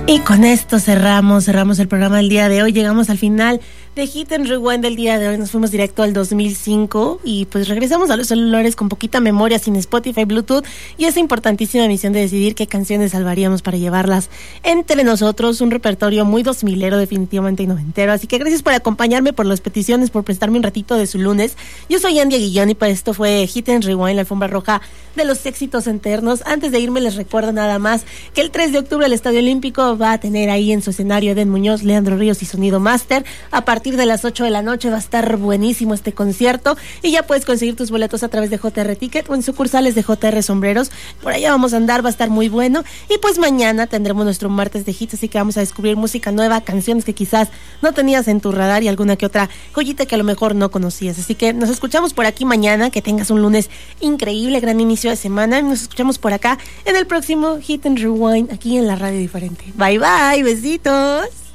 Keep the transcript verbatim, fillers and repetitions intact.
Y con esto cerramos, cerramos el programa del día de hoy. Llegamos al final de Hit and Rewind del día de hoy. Nos fuimos directo al dos mil cinco y pues regresamos a los celulares con poquita memoria, sin Spotify, Bluetooth y esa importantísima misión de decidir qué canciones salvaríamos para llevarlas entre nosotros. Un repertorio muy dos milero, definitivamente y noventero. Así que gracias por acompañarme, por las peticiones, por prestarme un ratito de su lunes. Yo soy Andy Aguillón y para esto fue Hit and Rewind, la alfombra roja de los éxitos eternos. Antes de irme les recuerdo nada más que el tres de octubre el Estadio Olímpico va a tener ahí en su escenario Eden Muñoz, Leandro Ríos y Sonido Master. A partir de las ocho de la noche va a estar buenísimo este concierto y ya puedes conseguir tus boletos a través de J R Ticket o en sucursales de J R Sombreros. Por allá vamos a andar, va a estar muy bueno. Y pues mañana tendremos nuestro martes de hits, así que vamos a descubrir música nueva, canciones que quizás no tenías en tu radar y alguna que otra joyita que a lo mejor no conocías. Así que nos escuchamos por aquí mañana, que tengas un lunes increíble, gran inicio de semana. Nos escuchamos por acá en el próximo Hit and Rewind, aquí en la Radio Diferente. Bye bye, besitos.